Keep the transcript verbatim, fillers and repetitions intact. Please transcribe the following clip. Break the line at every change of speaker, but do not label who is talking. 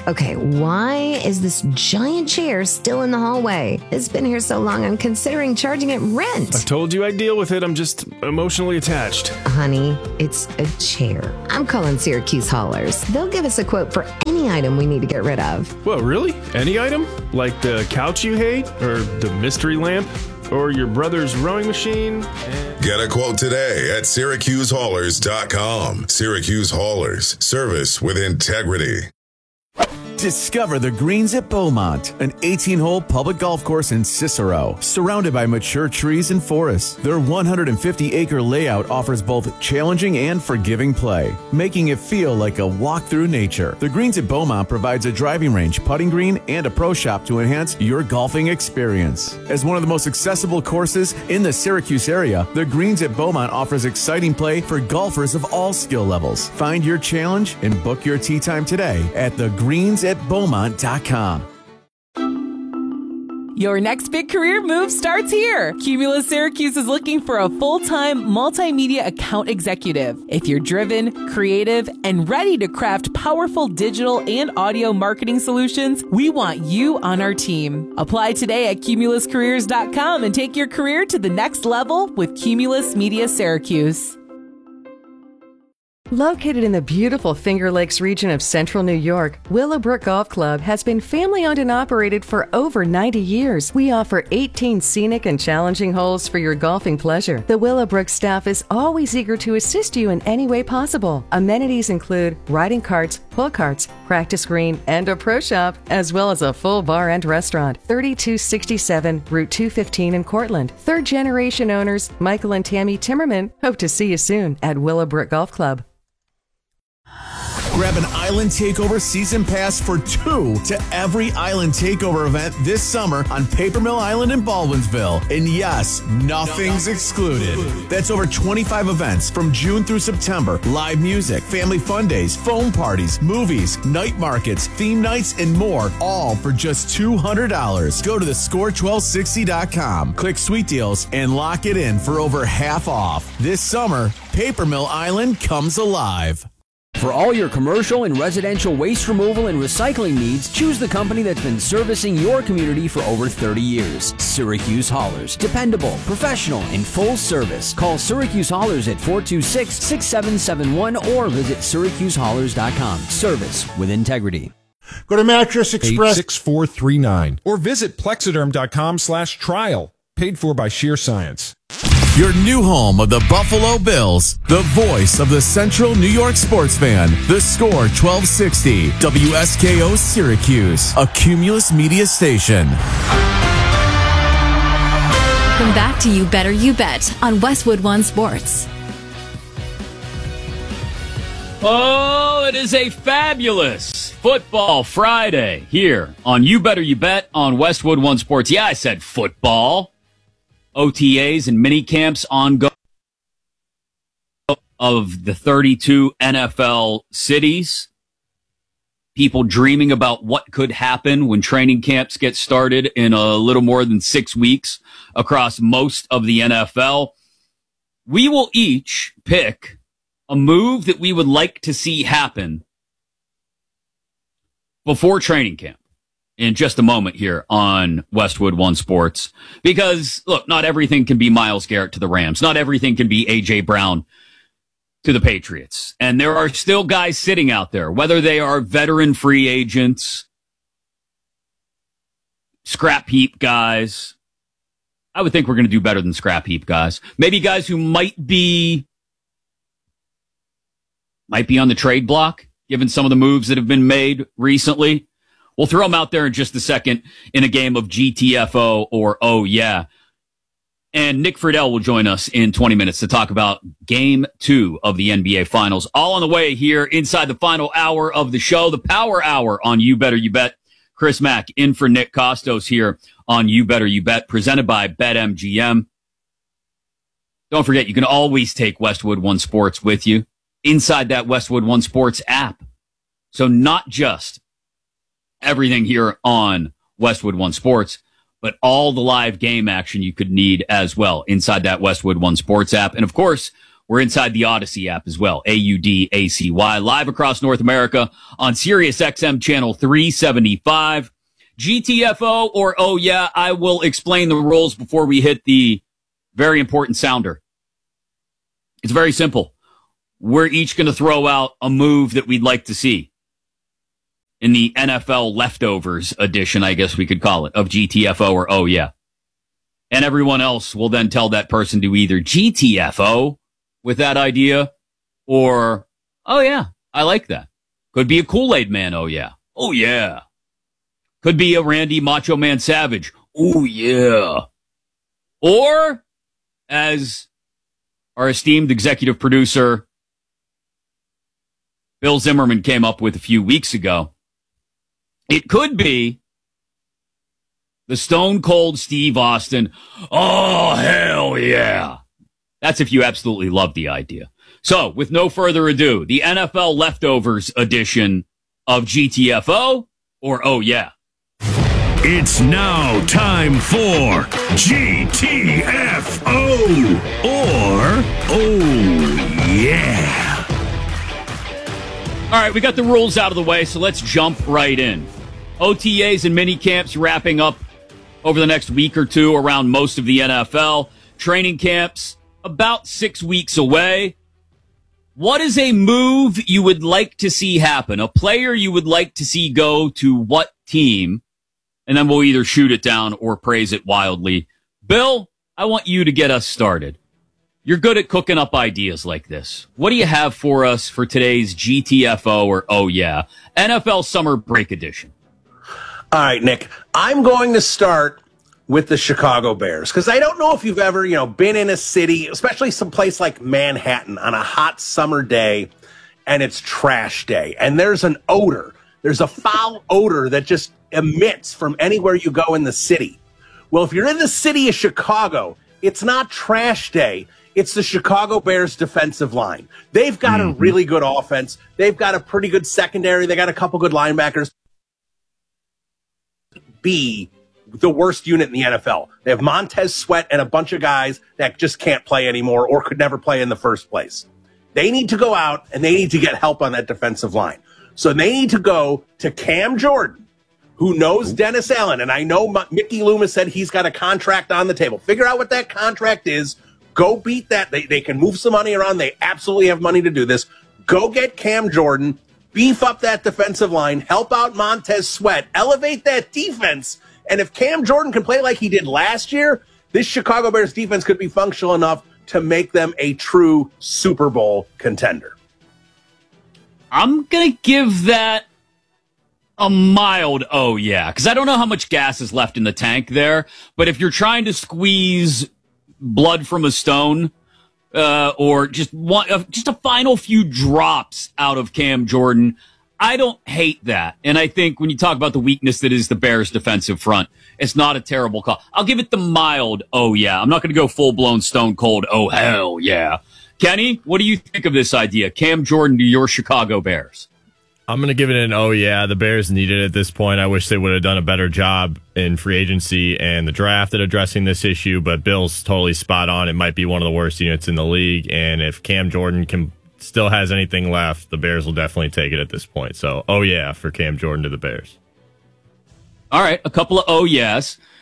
Okay, why is this giant chair still in the hallway? It's been here so long, I'm considering charging it rent.
I told you I'd deal with it. I'm just emotionally attached.
Honey, it's a chair. I'm calling Syracuse Haulers. They'll give us a quote for any item we need to get rid of.
What, really? Any item? Like the couch you hate? Or the mystery lamp? Or your brother's rowing machine?
Get a quote today at Syracuse Haulers dot com. Syracuse Haulers. Service with integrity.
Discover the Greens at Beaumont, an eighteen-hole public golf course in Cicero, surrounded by mature trees and forests. Their one hundred fifty acre layout offers both challenging and forgiving play, making it feel like a walk through nature. The Greens at Beaumont provides a driving range, putting green, and a pro shop to enhance your golfing experience. As one of the most accessible courses in the Syracuse area, the Greens at Beaumont offers exciting play for golfers of all skill levels. Find your challenge and book your tee time today at the greens at beaumont dot com.
Your next big career move starts here. Cumulus Syracuse is looking for a full-time multimedia account executive. If you're driven, creative, and ready to craft powerful digital and audio marketing solutions, we want you on our team. Apply today at cumulus careers dot com and take your career to the next level with Cumulus Media Syracuse.
Located in the beautiful Finger Lakes region of central New York, Willowbrook Golf Club has been family-owned and operated for over ninety years. We offer eighteen scenic and challenging holes for your golfing pleasure. The Willowbrook staff is always eager to assist you in any way possible. Amenities include riding carts, pull carts, practice green, and a pro shop, as well as a full bar and restaurant. thirty-two sixty-seven Route two fifteen in Cortland. Third-generation owners Michael and Tammy Timmerman hope to see you soon at Willowbrook Golf Club.
Grab an Island Takeover Season Pass for two to every Island Takeover event this summer on Paper Mill Island in Baldwinsville. And yes, nothing's excluded. That's over twenty-five events from June through September. Live music, family fun days, phone parties, movies, night markets, theme nights, and more, all for just two hundred dollars. Go to the score twelve sixty dot com, click Sweet Deals, and lock it in for over half off. This summer, Paper Mill Island comes alive.
For all your commercial and residential waste removal and recycling needs, choose the company that's been servicing your community for over thirty years. Syracuse Haulers. Dependable, professional, and full service. Call Syracuse Haulers at four two six, six seven seven one or visit syracuse haulers dot com. Service with integrity.
Go to Mattress Express.
eight six four three nine or visit plexiderm dot com slash trial. Paid for by Sheer Science.
Your new home of the Buffalo Bills, the voice of the Central New York sports fan, the Score twelve sixty, W S K O Syracuse, a Cumulus Media station.
Welcome back to You Better You Bet on Westwood One Sports.
Oh, it is a fabulous Football Friday here on You Better You Bet on Westwood One Sports. Yeah, I said football. O T As and mini camps ongoing of the thirty-two N F L cities. People dreaming about what could happen when training camps get started in a little more than six weeks across most of the N F L. We will each pick a move that we would like to see happen before training camp. In just a moment here on Westwood One Sports. Because, look, not everything can be Myles Garrett to the Rams. Not everything can be A J. Brown to the Patriots. And there are still guys sitting out there, whether they are veteran free agents, scrap heap guys. I would think we're going to do better than scrap heap guys. Maybe guys who might be, might be on the trade block, given some of the moves that have been made recently. We'll throw them out there in just a second in a game of G T F O or Oh Yeah. And Nick Friedel will join us in twenty minutes to talk about game two of the N B A Finals. All on the way here inside the final hour of the show, the Power Hour on You Better You Bet. Chris Mack in for Nick Costos here on You Better You Bet, presented by BetMGM. Don't forget, you can always take Westwood One Sports with you inside that Westwood One Sports app. So not just everything here on Westwood One Sports, but all the live game action you could need as well inside that Westwood One Sports app. And of course, We're inside the Odyssey app as well. A U D A C Y. Live across North America on Sirius X M channel three seventy-five. G T F O or oh yeah, I will explain the rules before we hit the very important sounder. It's very simple. We're each going to throw out a move that we'd like to see in the N F L leftovers edition, I guess we could call it, of G T F O or oh yeah. And everyone else will then tell that person to either G T F O with that idea or, oh yeah, I like that. Could be a Kool-Aid Man, oh yeah. Oh yeah. Could be a Randy Macho Man Savage. Oh yeah. Or, as our esteemed executive producer Bill Zimmerman came up with a few weeks ago, it could be the Stone Cold Steve Austin, oh, hell yeah. That's if you absolutely love the idea. So, with no further ado, the N F L Leftovers edition of G T F O or oh yeah.
It's now time for G T F O or oh yeah.
All right, we got the rules out of the way, so let's jump right in. O T As and mini camps wrapping up over the next week or two around most of the N F L. Training camps about six weeks away. What is a move you would like to see happen? A player you would like to see go to what team? And then we'll either shoot it down or praise it wildly. Bill, I want you to get us started. You're good at cooking up ideas like this. What do you have for us for today's G T F O or oh yeah, N F L Summer Break Edition?
All right, Nick, I'm going to start with the Chicago Bears because I don't know if you've ever, you know, been in a city, especially some place like Manhattan on a hot summer day and it's trash day and there's an odor. There's a foul odor that just emits from anywhere you go in the city. Well, if you're in the city of Chicago, it's not trash day. It's the Chicago Bears defensive line. They've got mm-hmm. a really good offense. They've got a pretty good secondary. They got a couple good linebackers. Be the worst unit in the N F L. They have Montez Sweat and a bunch of guys that just can't play anymore or could never play in the first place. They need to go out and they need to get help on that defensive line. So they need to go to Cam Jordan, who knows Dennis Allen. And I know Mickey Loomis said he's got a contract on the table. Figure out what that contract is. Go beat that. They, they can move some money around. They absolutely have money to do this. Go get Cam Jordan. Beef up that defensive line. Help out Montez Sweat. Elevate that defense. And if Cam Jordan can play like he did last year, this Chicago Bears defense could be functional enough to make them a true Super Bowl contender.
I'm going to give that a mild oh yeah, because I don't know how much gas is left in the tank there. But if you're trying to squeeze blood from a stone, uh, or just one, uh, just a final few drops out of Cam Jordan, I don't hate that. And I think when you talk about the weakness that is the Bears' defensive front, it's not a terrible call. I'll give it the mild oh yeah. I'm not going to go full blown stone cold oh hell yeah. Kenny, what do you think of this idea? Cam Jordan to your Chicago Bears.
I'm going to give it an oh yeah. The Bears need it at this point. I wish they would have done a better job in free agency and the draft at addressing this issue, but Bill's totally spot on. It might be one of the worst units in the league, and if Cam Jordan can still has anything left, the Bears will definitely take it at this point. So, oh yeah, for Cam Jordan to the Bears.
All right, a couple of oh yes.